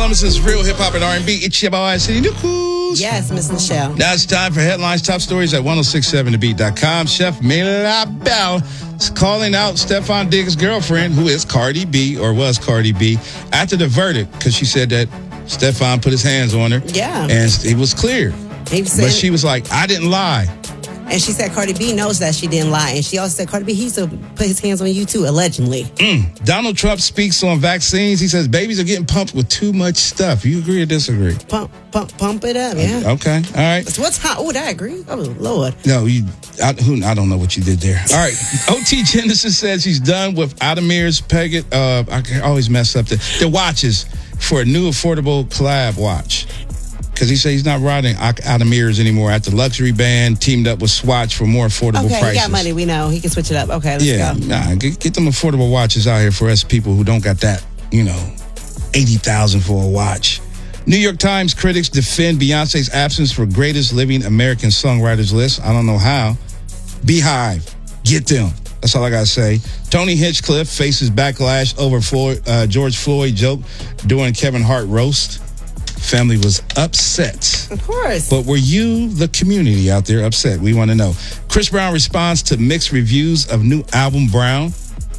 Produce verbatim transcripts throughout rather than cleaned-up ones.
Columbus is real hip hop and R and B. It's your boy, City Nukus. It's your boy, City Nukus. Yes, Miss Michelle. Now it's time for headlines, top stories at ten sixty-seven the beat dot com. Chef Milabel is calling out Stefon Diggs' girlfriend, who is Cardi B, or was Cardi B, after the verdict, because she said that Stefon put his hands on her. Yeah. And it was clear. He was saying, but she was like, I didn't lie. And she said Cardi B knows that she didn't lie. And she also said Cardi B, he used to put his hands on you too, allegedly. Mm. Donald Trump speaks on vaccines. He says babies are getting pumped with too much stuff. You agree or disagree? Pump, pump, pump it up, yeah. Okay, all right. So what's hot? Oh, I agree. Oh, Lord. No, you. I, who, I don't know what you did there. All right. O T Genesis says he's done with Adamir's Peggett. Uh, I can always mess up the, the watches for a new affordable collab watch. Because he said he's not riding Adamir's anymore after luxury band teamed up with Swatch for more affordable okay, prices. Okay, he got money. We know. He can switch it up. Okay, let's yeah, go. Nah, get, get them affordable watches out here for us people who don't got that, you know, eighty thousand dollars for a watch. New York Times critics defend Beyonce's absence for greatest living American songwriters list. I don't know how. Beehive, get them. That's all I got to say. Tony Hinchcliffe faces backlash over Floyd, uh, George Floyd joke during Kevin Hart roast. Family was upset. Of course. But were you, the community out there, upset? We want to know. Chris Brown responds to mixed reviews of new album Brown.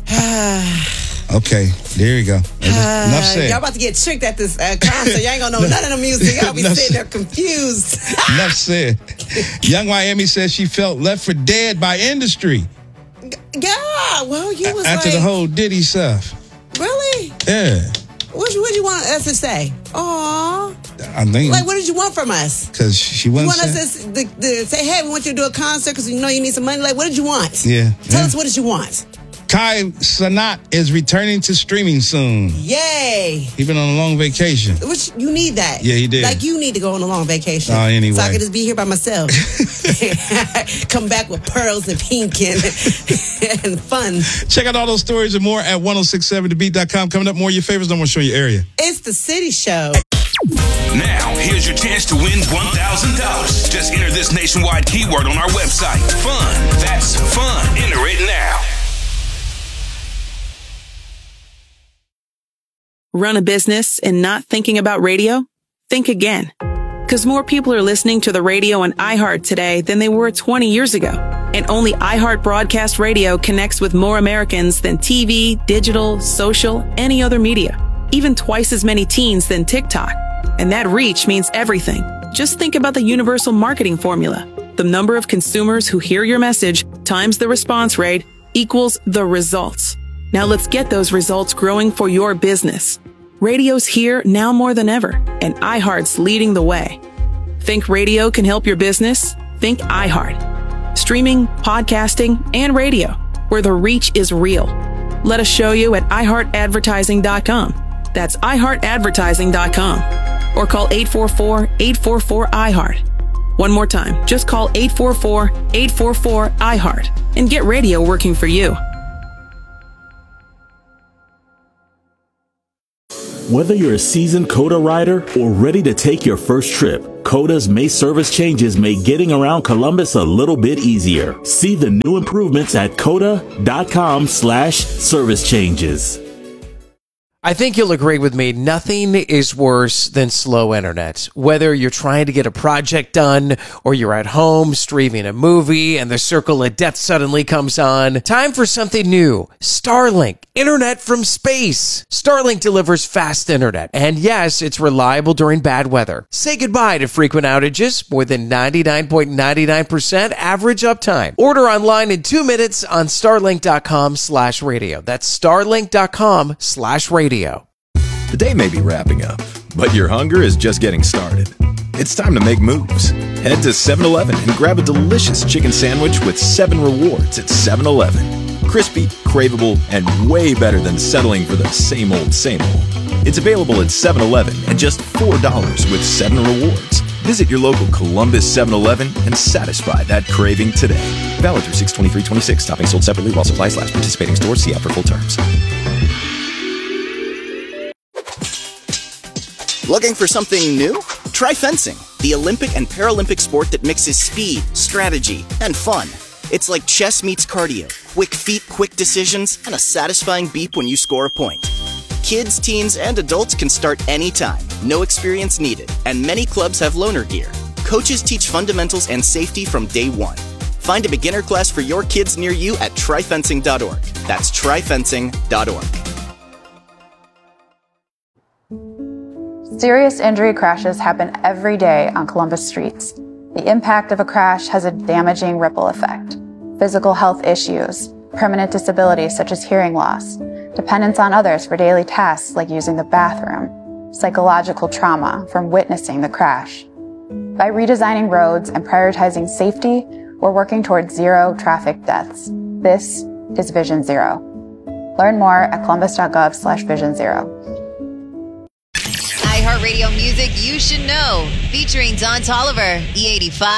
Okay, there you go. Uh, Enough said. Y'all about to get tricked at this uh, concert. Y'all ain't gonna know none of the music. Y'all be sitting there confused. Enough said. Young Miami says she felt left for dead by industry. Yeah, well, you was after like, the whole Diddy stuff. Really? Yeah. What you, what you want us to say? Aww. I think. Like, what did you want from us? Because she You wasn't. want us to, to, to say, hey, we want you to do a concert because you know you need some money. Like, what did you want? Yeah. Tell yeah. us, what did you want? Kai Cenat is returning to streaming soon. Yay. He been on a long vacation. Which, you need that. Yeah, he did. Like, you need to go on a long vacation. Oh, anyway. So I could just be here by myself. Come back with pearls and pink and, and fun. Check out all those stories and more at ten sixty-seven the beat dot com. Coming up, more of your favorites. Don't want to show your area. It's the City Show. Now, here's your chance to win one thousand dollars. Just enter this nationwide keyword on our website. Fun. That's fun. Enter it now. Run a business and not thinking about radio? Think again. Because more people are listening to the radio on iHeart today than they were twenty years ago. And only iHeart Broadcast Radio connects with more Americans than T V, digital, social, any other media. Even twice as many teens than TikTok. And that reach means everything. Just think about the universal marketing formula. The number of consumers who hear your message times the response rate equals the results. Now let's get those results growing for your business. Radio's here now more than ever, and iHeart's leading the way. Think radio can help your business? Think iHeart. Streaming, podcasting, and radio, where the reach is real. Let us show you at i heart advertising dot com. That's i heart advertising dot com. Or call eight four four, eight four four, I heart. One more time, just call eight four four, eight four four, I heart and get radio working for you. Whether you're a seasoned COTA rider or ready to take your first trip, COTA's May service changes make getting around Columbus a little bit easier. See the new improvements at COTA.com slash service changes. I think you'll agree with me. Nothing is worse than slow internet. Whether you're trying to get a project done or you're at home streaming a movie and the circle of death suddenly comes on. Time for something new. Starlink. Internet from space. Starlink delivers fast internet. And yes, it's reliable during bad weather. Say goodbye to frequent outages. More than ninety-nine point nine nine percent average uptime. Order online in two minutes on starlink.com slash radio. That's starlink.com slash radio. The day may be wrapping up, but your hunger is just getting started. It's time to make moves. Head to seven eleven and grab a delicious chicken sandwich with seven rewards at seven eleven. Crispy, craveable, and way better than settling for the same old, same old. It's available at seven eleven at just four dollars with seven rewards. Visit your local Columbus seven eleven and satisfy that craving today. Valid through six twenty-three twenty-six. Topping sold separately while supplies last. Participating stores. See app for full terms. Looking for something new? Try fencing, the Olympic and Paralympic sport that mixes speed, strategy, and fun. It's like chess meets cardio, quick feet, quick decisions, and a satisfying beep when you score a point. Kids, teens, and adults can start anytime. No experience needed, and many clubs have loaner gear. Coaches teach fundamentals and safety from day one. Find a beginner class for your kids near you at tri fencing dot org. That's tri fencing dot org. Serious injury crashes happen every day on Columbus streets. The impact of a crash has a damaging ripple effect. Physical health issues, permanent disabilities such as hearing loss, dependence on others for daily tasks like using the bathroom, psychological trauma from witnessing the crash. By redesigning roads and prioritizing safety, we're working towards zero traffic deaths. This is Vision Zero. Learn more at columbus.gov slash vision zero. iHeartRadio music you should know, featuring Don Toliver, E eighty-five.